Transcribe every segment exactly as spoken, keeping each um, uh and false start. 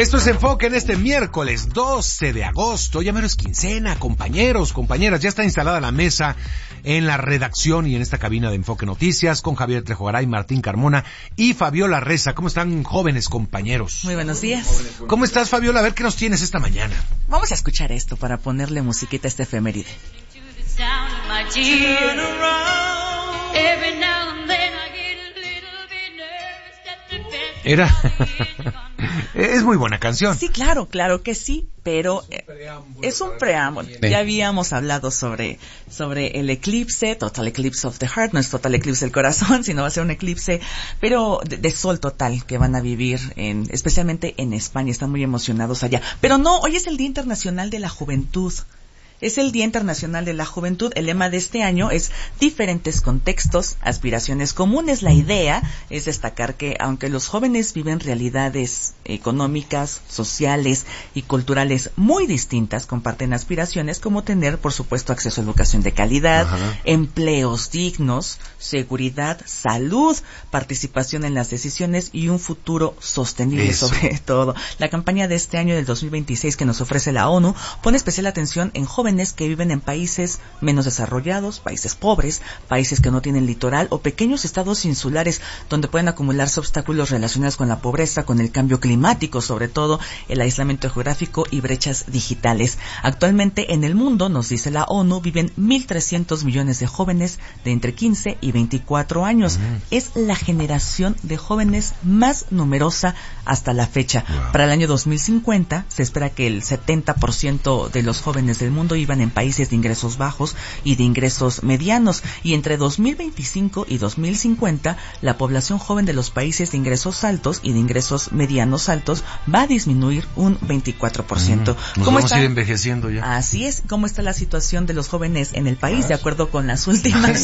Esto es Enfoque en este miércoles doce de agosto, ya menos quincena, compañeros, compañeras, ya está instalada la mesa en la redacción y en esta cabina de Enfoque Noticias con Javier Trejo Garay, Martín Carmona y Fabiola Reza. ¿Cómo están, jóvenes compañeros? Muy buenos días. ¿Cómo estás, Fabiola? A ver qué nos tienes esta mañana. Vamos a escuchar esto para ponerle musiquita a este efeméride. Era... es muy buena canción. Sí, claro, claro que sí, pero eh, es un preámbulo. Ya habíamos hablado sobre sobre el eclipse, Total Eclipse of the Heart, no es Total Eclipse del corazón, sino va a ser un eclipse, pero de, de sol total que van a vivir, en, especialmente en España. Están muy emocionados allá. Pero no, hoy es el Día Internacional de la Juventud. Es el Día Internacional de la Juventud. El lema de este año es diferentes contextos, aspiraciones comunes. La idea es destacar que aunque los jóvenes viven realidades económicas, sociales y culturales muy distintas, comparten aspiraciones como tener, por supuesto, acceso a educación de calidad, Ajá. empleos dignos, seguridad, salud, participación en las decisiones y un futuro sostenible. Eso. Sobre todo. La campaña de este año del dos mil veintiséis que nos ofrece la ONU pone especial atención en jóvenes que viven en países menos desarrollados, países pobres, países que no tienen litoral o pequeños estados insulares donde pueden acumularse obstáculos relacionados con la pobreza, con el cambio climático, sobre todo el aislamiento geográfico y brechas digitales. Actualmente en el mundo, nos dice la ONU, viven mil trescientos millones de jóvenes de entre quince y veinticuatro años. Uh-huh. Es la generación de jóvenes más numerosa hasta la fecha. Wow. Para el año dos mil cincuenta se espera que el setenta por ciento de los jóvenes del mundo iban en países de ingresos bajos y de ingresos medianos, y entre dos mil veinticinco y dos mil cincuenta la población joven de los países de ingresos altos y de ingresos medianos altos va a disminuir un veinticuatro por ciento. Mm, nos ¿Cómo vamos está? a ir envejeciendo ya. Así es. ¿Cómo está la situación de los jóvenes en el país? De acuerdo con las últimas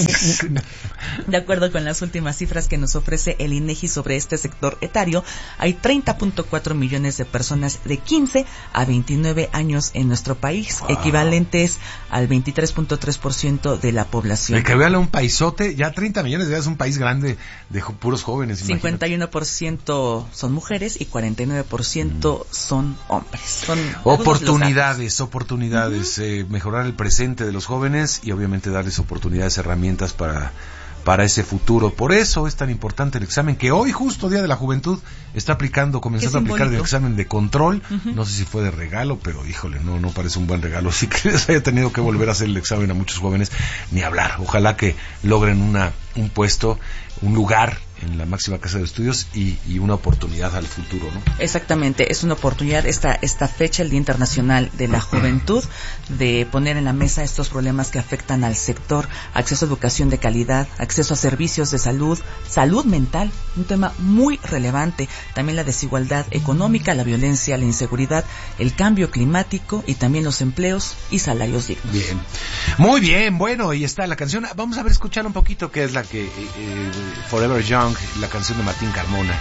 de acuerdo con las últimas cifras que nos ofrece el INEGI sobre este sector etario, hay treinta punto cuatro millones de personas de quince a veintinueve años en nuestro país, wow. equivalente al veintitrés punto tres por ciento de la población. El que vea un paisote, ya treinta millones, ya es un país grande de jo- puros jóvenes. cincuenta y uno por ciento son mujeres y cuarenta y nueve por ciento mm. son hombres. Son oportunidades, oportunidades, uh-huh. eh, mejorar el presente de los jóvenes y obviamente darles oportunidades, herramientas para para ese futuro. Por eso es tan importante el examen que hoy, justo Día de la Juventud, está aplicando, comenzando a aplicar el examen de control. Uh-huh. No sé si fue de regalo, pero híjole, no no parece un buen regalo. Sí que les haya tenido que volver a hacer el examen a muchos jóvenes, ni hablar. Ojalá que logren una un puesto, un lugar en la máxima casa de estudios y, y una oportunidad al futuro, ¿no? Exactamente, es una oportunidad esta esta fecha, el Día Internacional de la Juventud, de poner en la mesa estos problemas que afectan al sector: acceso a educación de calidad, acceso a servicios de salud, salud mental, un tema muy relevante, también la desigualdad económica, la violencia, la inseguridad, el cambio climático y también los empleos y salarios dignos. Bien, muy bien, bueno, y está la canción, vamos a ver, escuchar un poquito que es la que eh, eh, Forever Young, la canción de Martín Carmona.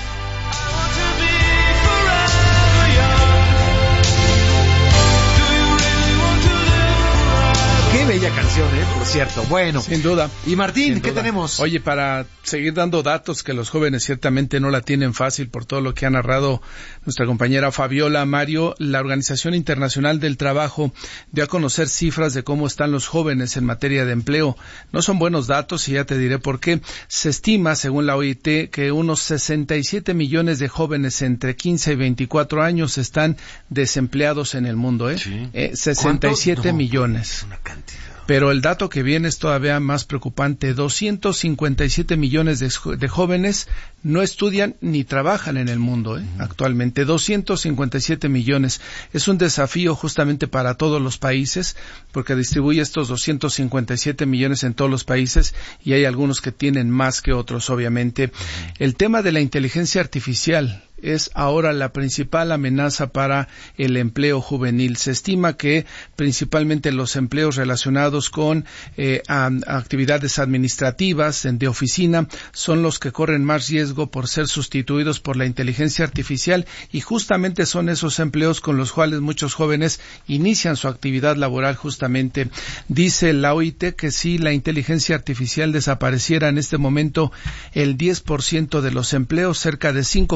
Qué bella canción, ¿eh? Por cierto. Bueno, sin duda. Y Martín, sin ¿qué duda. tenemos? Oye, para seguir dando datos que los jóvenes ciertamente no la tienen fácil por todo lo que ha narrado nuestra compañera Fabiola, Mario, la Organización Internacional del Trabajo dio a conocer cifras de cómo están los jóvenes en materia de empleo. No son buenos datos y ya te diré por qué. Se estima, según la O I T, que unos sesenta y siete millones de jóvenes entre quince y veinticuatro años están desempleados en el mundo, ¿eh? Sí. eh sesenta y siete no, millones. Es una cantidad. Pero el dato que viene es todavía más preocupante. doscientos cincuenta y siete millones de, de jóvenes no estudian ni trabajan en el mundo, ¿eh? Uh-huh. Actualmente. doscientos cincuenta y siete millones. Es un desafío justamente para todos los países, porque distribuye estos doscientos cincuenta y siete millones en todos los países y hay algunos que tienen más que otros, obviamente. Uh-huh. El tema de la inteligencia artificial es ahora la principal amenaza para el empleo juvenil. Se estima que principalmente los empleos relacionados con eh, a, a actividades administrativas, en, de oficina, son los que corren más riesgo por ser sustituidos por la inteligencia artificial, y justamente son esos empleos con los cuales muchos jóvenes inician su actividad laboral. Justamente dice la O I T que si la inteligencia artificial desapareciera en este momento, el diez por ciento de los empleos, cerca de cinco punto seis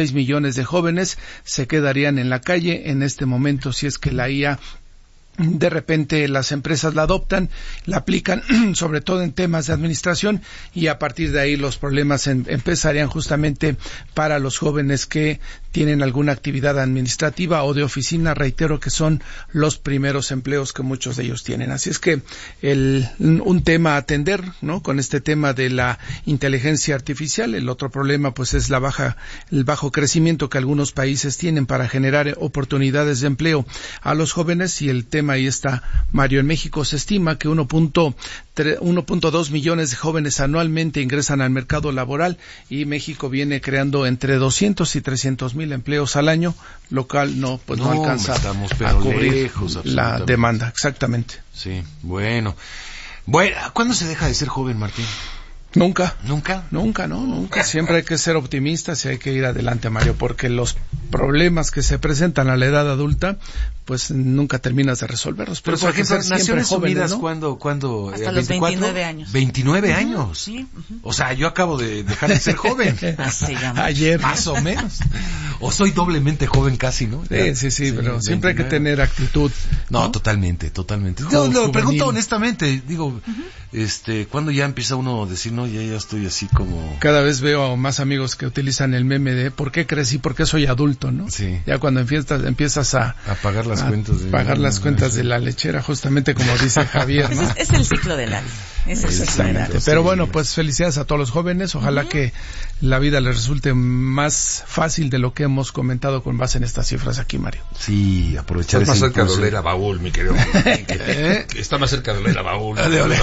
seis millones de jóvenes se quedarían en la calle en este momento si es que la I A de repente las empresas la adoptan, la aplican sobre todo en temas de administración, y a partir de ahí los problemas en, empezarían justamente para los jóvenes que tienen alguna actividad administrativa o de oficina. Reitero que son los primeros empleos que muchos de ellos tienen. Así es que el, un tema a atender, ¿no? Con este tema de la inteligencia artificial. El otro problema pues es la baja, el bajo crecimiento que algunos países tienen para generar oportunidades de empleo a los jóvenes, y el tema ahí está, Mario. En México se estima que uno punto dos millones de jóvenes anualmente ingresan al mercado laboral, y México viene creando entre doscientos y trescientos mil empleos al año, lo cual no, pues no, no alcanza estamos, a pero cubrir lejos, la demanda. Exactamente. Sí, bueno. Bueno, ¿cuándo se deja de ser joven, Martín? Nunca. ¿Nunca? Nunca, no, nunca. Siempre hay que ser optimistas y hay que ir adelante, Mario, porque los problemas que se presentan a la edad adulta, pues nunca terminas de resolverlos. Pero, por ejemplo, Naciones Unidas, ¿no? ¿cuándo, cuándo? Hasta los veintinueve años. veintinueve uh-huh, años. Sí. Uh-huh. O sea, yo acabo de dejar de ser joven. Así, ayer. Más o menos. O soy doblemente joven casi, ¿no? Sí, sí, sí, sí, pero siempre hay que tener actitud. No, no, totalmente, totalmente. Yo lo pregunto honestamente, digo, uh-huh. este, ¿cuándo ya empieza uno a decir, no, ya, ya estoy así como... Cada vez veo más amigos que utilizan el meme de ¿por qué crecí? ¿Por qué soy adulto? ¿no? Sí. Ya cuando empiezas, empiezas a... A pagar las a cuentas de... pagar las cuentas de la lechera, justamente como dice Javier, ¿no? es, es el ciclo de la vida. Es el ciclo de la vida. Pero bueno, pues felicidades a todos los jóvenes. Ojalá uh-huh. que la vida les resulte más fácil de lo que hemos comentado con base en estas cifras aquí, Mario. Sí, aprovechar Está más cerca impulso. de oler a baúl, mi querido. ¿Eh? Está más cerca de oler a baúl. De oler.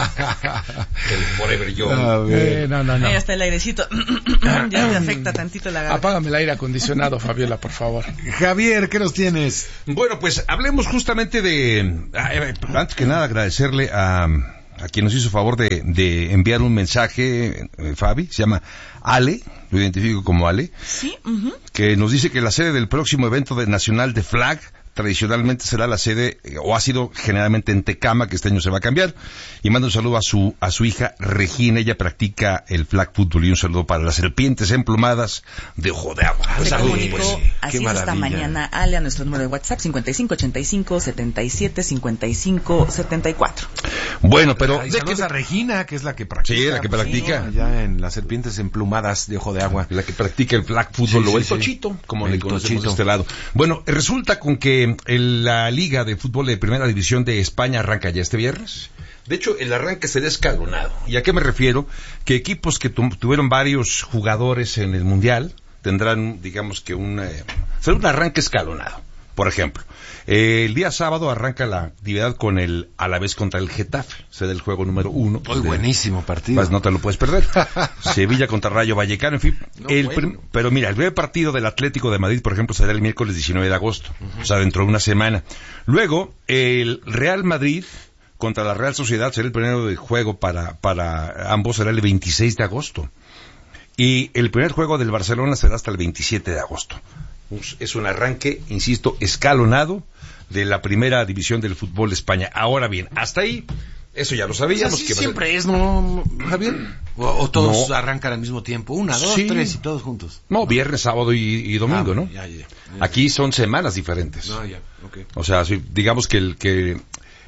El Forever Young. Eh, no, no, no. Ahí está el airecito. Ya te afecta tantito la garganta. Apágame el aire acondicionado, Fabiola, por favor. Javier, ¿qué nos tienes? Bueno, pues hablemos justamente de... Antes que nada, agradecerle a... a quien nos hizo favor de, de enviar un mensaje, eh, Fabi, se llama Ale, lo identifico como Ale, sí, uh-huh. que nos dice que la sede del próximo evento de, nacional de flag tradicionalmente será la sede, eh, o ha sido generalmente en Tecama, que este año se va a cambiar, y manda un saludo a su a su hija Regina. Ella practica el flag fútbol, y un saludo para las serpientes emplumadas de Ojo de Agua. Se Saludos, comunicó pues, así esta mañana Ale a nuestro número de WhatsApp cincuenta y cinco ochenta y cinco setenta y siete cincuenta y cinco setenta y cuatro. Bueno, pero de que a Regina, que es la que practica. Sí, la que practica. Sí, allá en las serpientes emplumadas de Ojo de Agua. La que practica el flag fútbol, sí, o el sí, tochito, como el le conocemos de este lado. Bueno, resulta con que el, la Liga de Fútbol de Primera División de España arranca ya este viernes. De hecho, el arranque será escalonado. ¿Y a qué me refiero? Que equipos que tu, tuvieron varios jugadores en el Mundial tendrán, digamos que un, eh, será un arranque escalonado. Por ejemplo, eh, el día sábado arranca la actividad con el Alavés contra el Getafe. Será el juego número uno. Muy buenísimo partido. Pues no te lo puedes perder. Sevilla contra Rayo Vallecano, en fin. No, el bueno. prim- pero mira, el primer partido del Atlético de Madrid, por ejemplo, será el miércoles diecinueve de agosto. Uh-huh. O sea, dentro de una semana. Luego, el Real Madrid contra la Real Sociedad será el primero de juego para, para ambos, será el veintiséis de agosto. Y el primer juego del Barcelona será hasta el veintisiete de agosto. Es un arranque, insisto, escalonado de la primera división del fútbol de España. Ahora bien, hasta ahí, eso ya lo sabíamos. Así que siempre ser... es, ¿no, Javier? O, o todos no. arrancan al mismo tiempo, una, dos, sí. tres y todos juntos. No, viernes, sábado y, y domingo, ah, ¿no? Ya, ya, ya. Aquí son semanas diferentes. No, ya, okay. O sea, sí, digamos que el que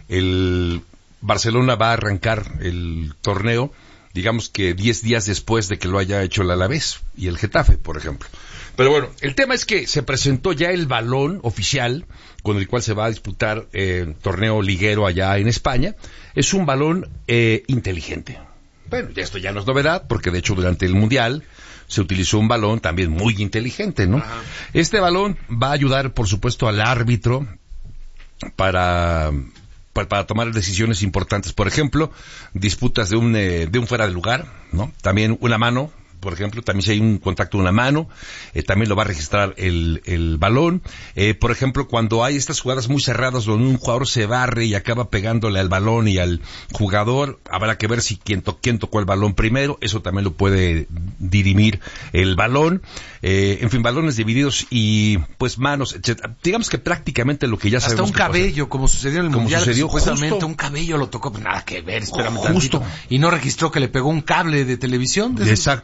el Barcelona va a arrancar el torneo, digamos que diez días después de que lo haya hecho el Alavés y el Getafe, por ejemplo. Pero bueno, el tema es que se presentó ya el balón oficial con el cual se va a disputar el eh, torneo liguero allá en España. Es un balón eh, inteligente. Bueno, ya esto ya no es novedad, porque de hecho durante el Mundial se utilizó un balón también muy inteligente, ¿no? Ajá. Este balón va a ayudar, por supuesto, al árbitro para... Para, para tomar decisiones importantes. Por ejemplo, disputas de un eh, de un fuera de lugar, ¿no? También una mano, por ejemplo, también si hay un contacto de una mano, eh, también lo va a registrar el, el balón. Eh, por ejemplo, cuando hay estas jugadas muy cerradas donde un jugador se barre y acaba pegándole al balón y al jugador, habrá que ver si quién, to- quién tocó el balón primero, eso también lo puede dirimir el balón. Eh, en fin, balones divididos y pues manos, etcétera. Digamos que prácticamente lo que ya sabemos. Hasta un cabello, como sucedió en el como Mundial, sucedió supuestamente justo, un cabello lo tocó, pues nada que ver, espérame justo. tantito. Y no registró que le pegó un cable de televisión. Exacto.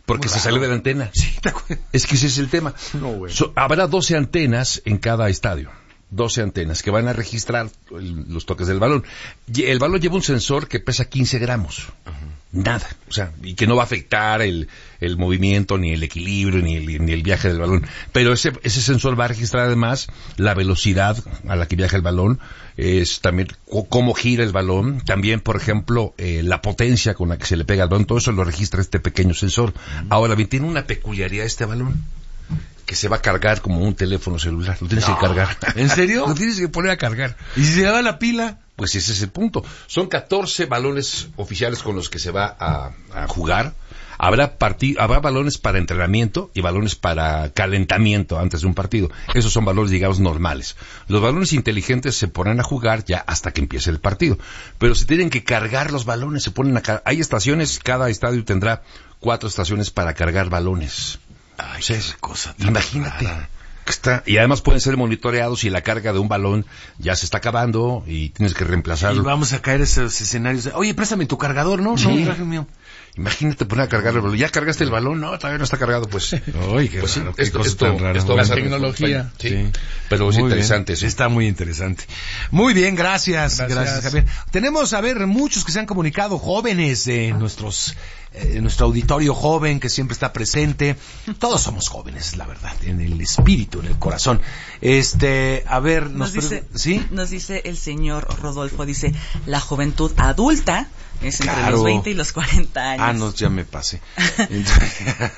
Porque se salió de la antena. Sí, ¿te acuerdas? Es que ese es el tema. No, güey. So, habrá doce antenas en cada estadio. doce antenas que van a registrar el, los toques del balón. Y el balón lleva un sensor que pesa quince gramos. Uh-huh. Nada. O sea, y que no va a afectar el, el movimiento, ni el equilibrio, ni el, ni el viaje del balón. Pero ese, ese sensor va a registrar además la velocidad a la que viaja el balón, es también c- cómo gira el balón, también, por ejemplo, eh, la potencia con la que se le pega al balón. Todo eso lo registra este pequeño sensor. Uh-huh. Ahora bien, tiene una peculiaridad este balón, que se va a cargar como un teléfono celular. Lo tienes no. que cargar. ¿En serio? Lo tienes que poner a cargar. ¿Y si se le va la pila? Pues ese es el punto. Son catorce balones oficiales con los que se va a, a jugar. Habrá parti- habrá balones para entrenamiento y balones para calentamiento antes de un partido. Esos son balones, digamos, normales. Los balones inteligentes se ponen a jugar ya hasta que empiece el partido. Pero se tienen que cargar los balones, se ponen a car- Hay estaciones, cada estadio tendrá cuatro estaciones para cargar balones. Ay, qué cosa. Imagínate. Que está, y además pueden ser monitoreados y la carga de un balón ya se está acabando y tienes que reemplazarlo. Y vamos a caer esos escenarios. De, oye, préstame tu cargador, ¿no? Sí. No, traje mío. Imagínate poner a cargar el balón. ¿Ya cargaste el balón? No, todavía no está cargado, pues. Oye, qué pues raro, sí, qué esto, cosa esto, tan rara. esto la va a ser tecnología. Sí. Sí. Pero es muy interesante bien. eso. Está muy interesante. Muy bien, gracias. Gracias, gracias Javier. Tenemos, a ver, muchos que se han comunicado, jóvenes de nuestros, eh, nuestro auditorio joven que siempre está presente. Todos somos jóvenes, la verdad, en el espíritu, en el corazón. Este, a ver, nos, nos dice, pre- ¿sí? Nos dice el señor Rodolfo, dice, la juventud adulta es entre Claro. los veinte y los cuarenta años. Ah, no, ya me pasé. Entonces,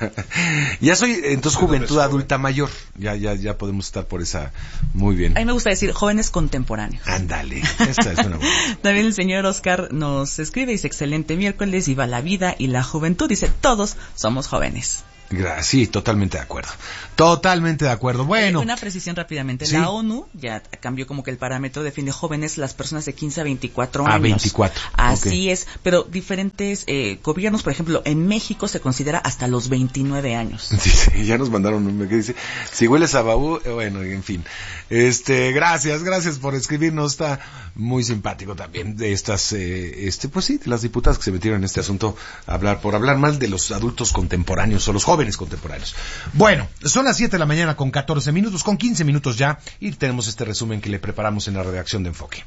ya soy, entonces, juventud adulta mayor. Ya, ya, ya podemos estar por esa. Muy bien. A mí me gusta decir jóvenes contemporáneos. Ándale, esta es una buena. También el señor Oscar nos escribe, dice, excelente miércoles, viva la vida y la juventud. Dice, todos somos jóvenes. Gracias, sí, totalmente de acuerdo. Totalmente de acuerdo. Bueno. Una precisión rápidamente. ¿Sí? La ONU ya cambió como que el parámetro, define jóvenes las personas de quince a veinticuatro A años. veinticuatro. Así Okay. es, pero diferentes eh, gobiernos, por ejemplo, en México se considera hasta los veintinueve años. Sí, sí, ya nos mandaron un que dice, si hueles a baú, eh, bueno, en fin. Este, gracias, gracias por escribirnos, está muy simpático también de estas, eh, este, pues sí, de las diputadas que se metieron en este asunto, a hablar, por hablar mal de los adultos contemporáneos o los jóvenes contemporáneos. Bueno, son las siete de la mañana con catorce minutos, con quince minutos ya, y tenemos este resumen que le preparamos en la redacción de Enfoque.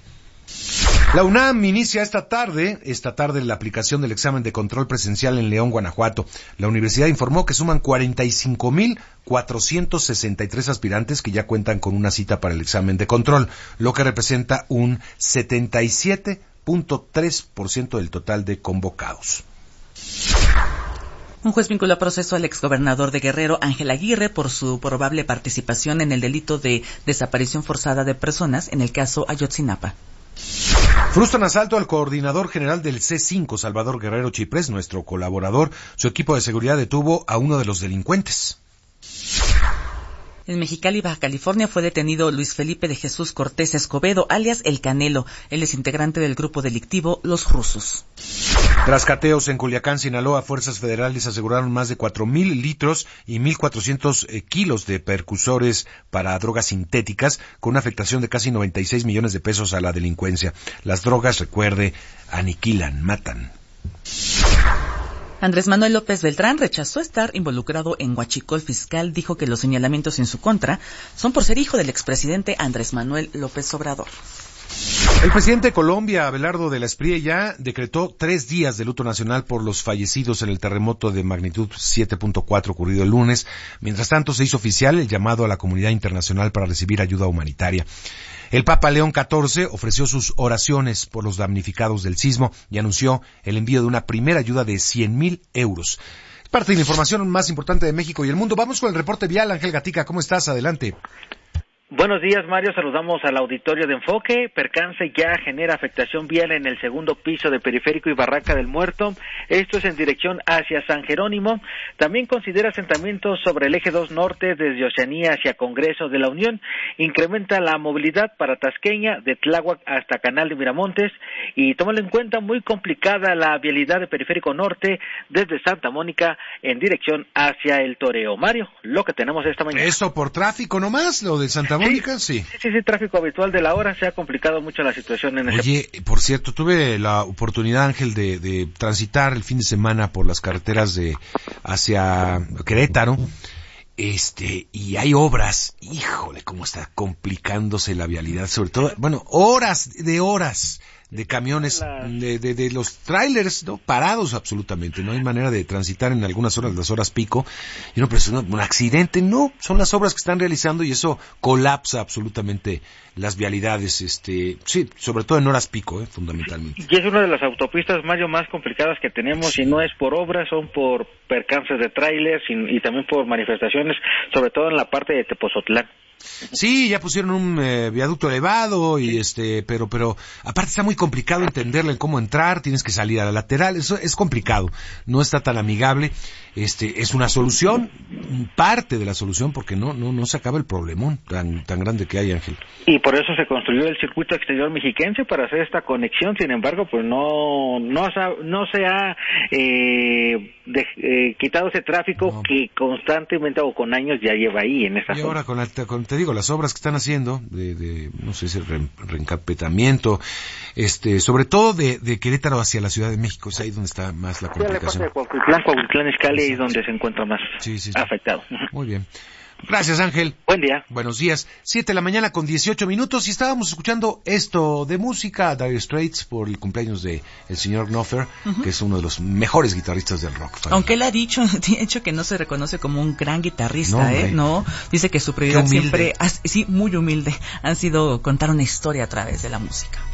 La UNAM inicia esta tarde, esta tarde la aplicación del examen de control presencial en León, Guanajuato. La universidad informó que suman cuarenta y cinco mil cuatrocientos sesenta y tres aspirantes que ya cuentan con una cita para el examen de control, lo que representa un setenta y siete punto tres por ciento del total de convocados. Un juez vinculó a proceso al exgobernador de Guerrero, Ángel Aguirre, por su probable participación en el delito de desaparición forzada de personas en el caso Ayotzinapa. Frustran asalto al coordinador general del C cinco, Salvador Guerrero Chiprés, nuestro colaborador. Su equipo de seguridad detuvo a uno de los delincuentes. En Mexicali, Baja California, fue detenido Luis Felipe de Jesús Cortés Escobedo, alias El Canelo. Él es integrante del grupo delictivo Los Rusos. Tras cateos en Culiacán, Sinaloa, fuerzas federales aseguraron más de cuatro mil litros y mil cuatrocientos eh, kilos de precursores para drogas sintéticas, con una afectación de casi noventa y seis millones de pesos a la delincuencia. Las drogas, recuerde, aniquilan, matan. Andrés Manuel López Beltrán rechazó estar involucrado en huachicol fiscal. Dijo que los señalamientos en su contra son por ser hijo del expresidente Andrés Manuel López Obrador. El presidente de Colombia, Abelardo de la Espriella, decretó tres días de luto nacional por los fallecidos en el terremoto de magnitud siete punto cuatro ocurrido el lunes. Mientras tanto, se hizo oficial el llamado a la comunidad internacional para recibir ayuda humanitaria. El Papa León catorce ofreció sus oraciones por los damnificados del sismo y anunció el envío de una primera ayuda de cien mil euros. Es parte de la información más importante de México y el mundo. Vamos con el reporte vial. Ángel Gatica, ¿cómo estás? Adelante. Buenos días, Mario. Saludamos al auditorio de Enfoque. Percance ya genera afectación vial en el segundo piso de Periférico y Barranca del Muerto. Esto es en dirección hacia San Jerónimo. También considera asentamientos sobre el eje dos norte desde Oceanía hacia Congreso de la Unión. Incrementa la movilidad para Tasqueña, de Tláhuac hasta Canal de Miramontes. Y tómalo en cuenta, muy complicada la vialidad de Periférico Norte desde Santa Mónica en dirección hacia el Toreo. Mario, lo que tenemos esta mañana. Eso por tráfico nomás, lo de Santa Santa Mónica, sí. Sí, sí, sí, tráfico habitual de la hora, se ha complicado mucho la situación en ese... Oye, por cierto, tuve la oportunidad, Ángel, de, de transitar el fin de semana por las carreteras de hacia Querétaro, este, y hay obras, híjole, cómo está complicándose la vialidad, sobre todo, bueno, horas de horas de camiones, de, de, de los trailers, ¿no? Parados absolutamente, no hay manera de transitar en algunas horas, las horas pico, y no, pero es un, un accidente, no, son las obras que están realizando y eso colapsa absolutamente las vialidades, este, sí, sobre todo en horas pico, eh, fundamentalmente. Y es una de las autopistas, Mario, más complicadas que tenemos, sí. Y no es por obras, son por percances de trailers y, y también por manifestaciones, sobre todo en la parte de Tepozotlán. Sí, ya pusieron un eh, viaducto elevado y este, pero pero aparte está muy complicado entenderle en cómo entrar, tienes que salir a la lateral, eso es complicado, no está tan amigable. Este, es una solución, parte de la solución, porque no no no se acaba el problemón tan tan grande que hay, Ángel. Y por eso se construyó el circuito exterior mexiquense para hacer esta conexión. Sin embargo, pues no no no se ha eh, de, eh, quitado ese tráfico no. que constantemente o con años ya lleva ahí en esta y zona. Ahora con, la, con te digo las obras que están haciendo de, de no sé ese re, reencapetamiento, este, sobre todo de, de Querétaro hacia la Ciudad de México, es ahí donde está más la complicación. Sí, la parte de Coahuitlán, Coahuitlán Izcalli es donde se encuentra más sí, sí, sí. afectado. Muy bien. Gracias, Ángel. Buen día. Buenos días. Siete de la mañana con dieciocho minutos y estábamos escuchando esto de música, Dire Straits, por el cumpleaños de el señor Knopfler, uh-huh. que es uno de los mejores guitarristas del rock. Familiar. Aunque él ha dicho, de hecho, que no se reconoce como un gran guitarrista, no, ¿eh? No, dice que su prioridad siempre, sí, muy humilde, han sido contar una historia a través de la música.